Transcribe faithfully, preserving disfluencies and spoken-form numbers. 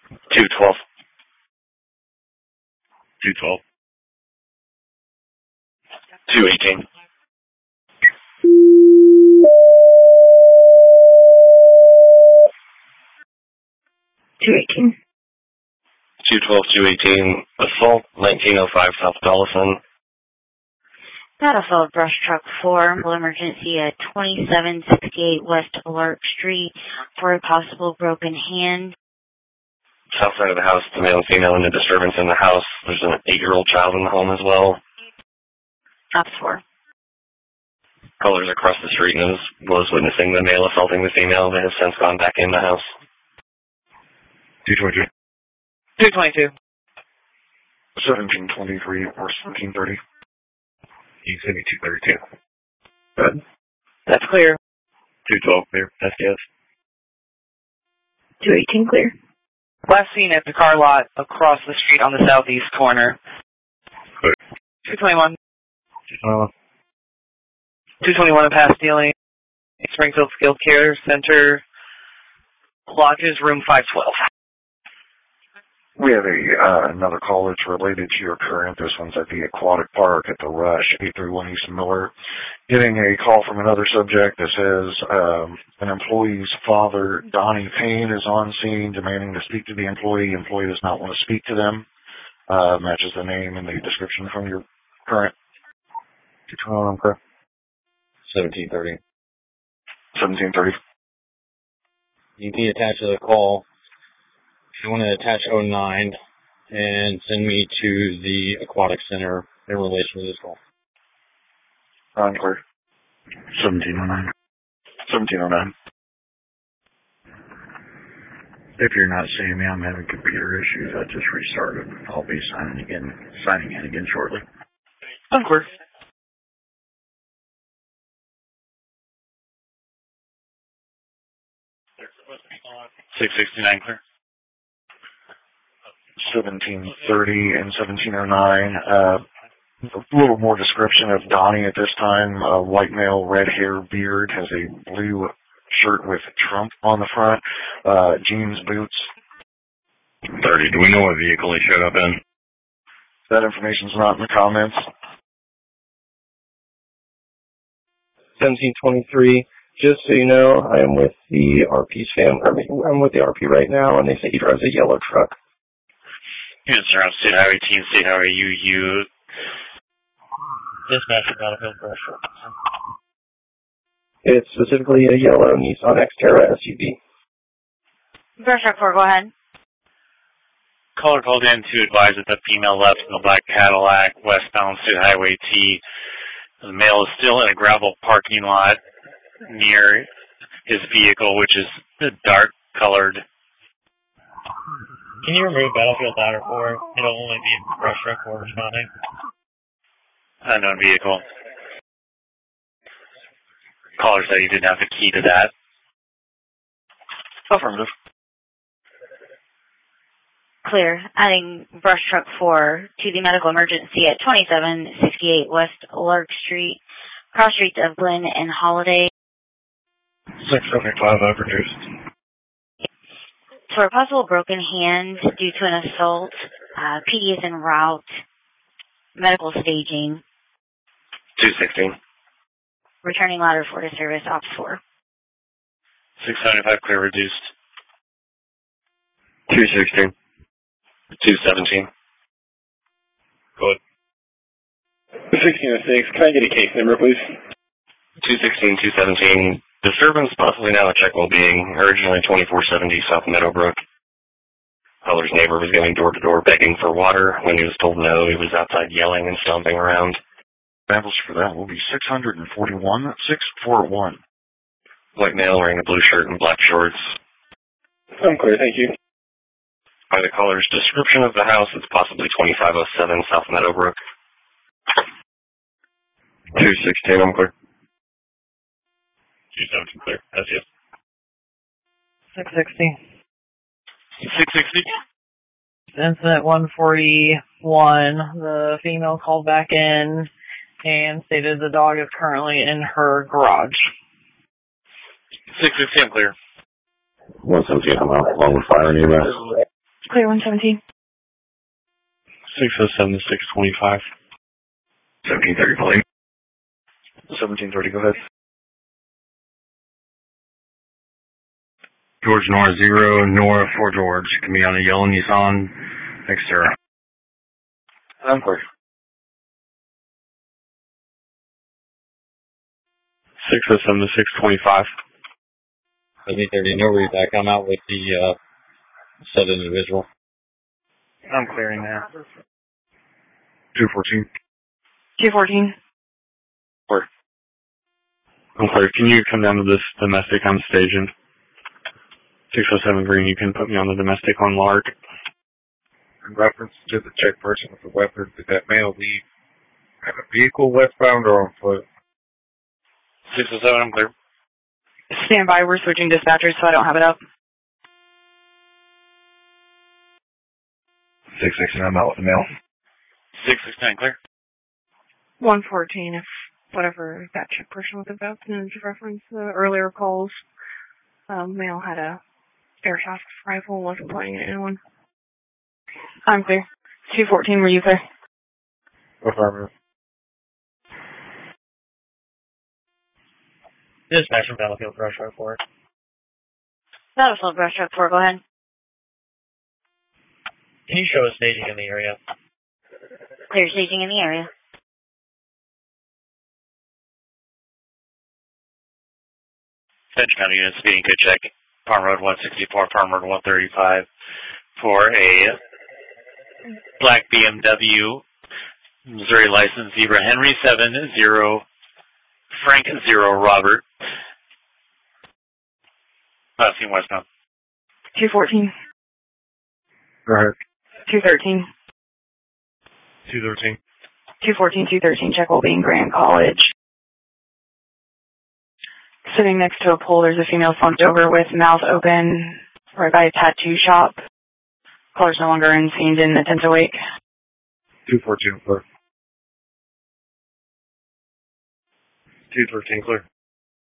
two twelve. two twelve. two eighteen. two eighteen. two twelve, two eighteen. Assault, nineteen oh five South Dallison. Got assault brush truck four, emergency at twenty-seven sixty-eight West Alert Street for a possible broken hand. South side of the house, the male and female in a disturbance in the house. There's an eight-year-old child in the home as well. Ops four. Callers across the street and was witnessing the male assaulting the female. They have since gone back in the house. two twenty-two. two twenty-two. seventeen twenty-three or seventeen thirty. You said me two thirty-two. Good. That's clear. two twelve clear. S D S. two eighteen clear. Last seen at the car lot across the street on the southeast corner. Clear. two twenty-one. two twenty-one. two twenty-one in past dealing. Springfield Skilled Care Center. Lodges, room five twelve. We have a uh, another call that's related to your current. This one's at the Aquatic Park at the Rush, eight thirty-one East Miller. Getting a call from another subject that says um, an employee's father, Donnie Payne, is on scene demanding to speak to the employee. Employee does not want to speak to them. Uh, matches the name and the description from your current. two twenty-one, correct? seventeen thirty. seventeen thirty. You can attach to the call. If you want to attach oh nine and send me to the Aquatic Center in relation to this call. Unclear. seventeen oh nine. seventeen oh nine. If you're not seeing me, I'm having computer issues. I just restarted. I'll be signing again, signing in again shortly. Unclear. six sixty-nine clear. seventeen thirty and seventeen oh nine. Uh, a little more description of Donnie at this time. A white male, red hair, beard, has a blue shirt with Trump on the front, uh, jeans, boots. thirty. Do we know what vehicle he showed up in? That information's not in the comments. seventeen twenty-three. Just so you know, I am with the R P's family. I'm with the R P right now, and they say he drives a yellow truck. Units around State Highway T and State Highway U U. Dispatch Battlefield Brush. It's specifically a yellow Nissan Xterra S U V. Brush truck four, go ahead. Caller called in to advise that the female left in the black Cadillac westbound State Highway T. The male is still in a gravel parking lot near his vehicle, which is dark colored. Can you remove Battlefield Ladder four? It'll only be brush truck four responding. Unknown vehicle. Caller said he didn't have the key to that. Affirmative. Clear. Adding brush truck four to the medical emergency at twenty-seven sixty-eight West Lark Street, cross streets of Glen and Holiday. six seventy-five, I produced. For a possible broken hand due to an assault, uh, P D is en route, medical staging. two sixteen. Returning ladder four to service, ops four. six seventy-five, clear reduced. two sixteen. two seventeen. Good. sixteen oh six, can I get a case number, please? two sixteen, two seventeen. Disturbance, possibly now a check well-being. Originally twenty-four seventy South Meadowbrook. Caller's neighbor was going door-to-door begging for water. When he was told no, he was outside yelling and stomping around. Samples for that will be six forty-one, six forty-one. White male wearing a blue shirt and black shorts. I'm clear, thank you. By the caller's description of the house, it's possibly twenty-five oh seven South Meadowbrook. two sixteen, I'm clear. two seventeen clear. That's it. six sixty. six sixty. Incident one forty-one. The female called back in and stated the dog is currently in her garage. six sixty, I'm clear. one seventeen, I'm out. Along with fire and E M S. Clear one seventeen. six oh seven to six twenty-five. seventeen thirty, plane. seventeen thirty, go ahead. George Nora Zero, Nora for George. Can be on a yellow Nissan Xterra. I'm clear. six oh seven to six twenty-five. seventeen thirty, no read back. I'm out with the uh, said individual. I'm clearing now. two fourteen. two fourteen. Clear. I'm clear. Can you come down to this domestic on staging? six oh seven Green, you can put me on the domestic on Lark. In reference to the check person with the weapon, did that male leave have a vehicle westbound or on foot? six oh seven, I'm clear. Stand by, we're switching dispatchers so I don't have it up. six sixty-nine, I'm out with the male. six sixty-nine, clear. one fourteen, if whatever that check person was about, and to reference the earlier calls, um, male had a airsoft rifle and wasn't pointing at anyone. I'm clear. two fourteen, were you clear? Affirmative. Dispatch from Battlefield Brush Truck four. Battlefield Brush Truck four, go ahead. Can you show us staging in the area? Clear staging in the area. French County unit speeding, good check. Farm Road one sixty-four, Farm Road one thirty-five for a black B M W, Missouri license Zebra Henry seven zero, Frank zero, Robert. Passing westbound. two fourteen. Go ahead. two thirteen. two thirteen. two fourteen, two thirteen, check will be in Grand College. Sitting next to a pool, there's a female slumped over with mouth open right by a tattoo shop. Caller's no longer in scene, didn't attempt to wake. two fourteen, clear. two thirteen, clear.